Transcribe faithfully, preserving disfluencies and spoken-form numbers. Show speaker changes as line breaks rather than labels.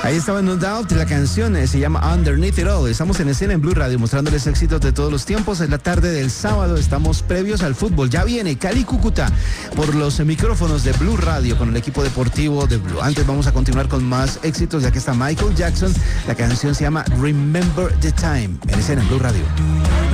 Ahí estaba No Doubt, la canción eh, se llama Underneath It All. Estamos en escena en Blue Radio mostrándoles éxitos de todos los tiempos. Es la tarde del sábado, estamos previos al fútbol. Ya viene Cali Cúcuta por los micrófonos de Blue Radio con el equipo deportivo de Blue. Antes vamos a continuar con más éxitos, ya que está Michael Jackson. La canción se llama Remember the Time. En escena en Blue Radio.